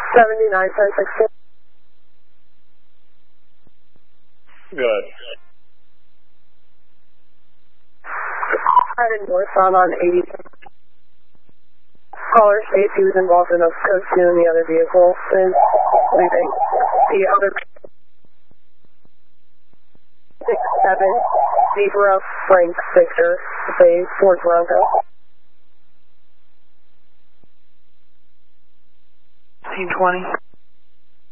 79, 1064. Good. Headed northbound on 80. Caller states he was involved in a code 2 in the other vehicle since leaving. The other 67, Zebra Frank Victor, Bay, Fort Bronco. 1920.